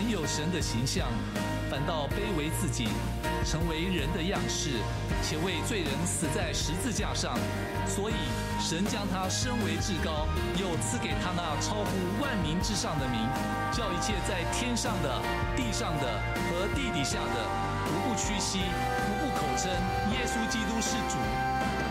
本有神的形象，反倒卑微自己，成为人的样式，且为罪人死在十字架上。所以神将他升为至高，又赐给他那超乎万民之上的名，叫一切在天上的、地上的和地底下的，无不屈膝，无不口称耶稣基督是主。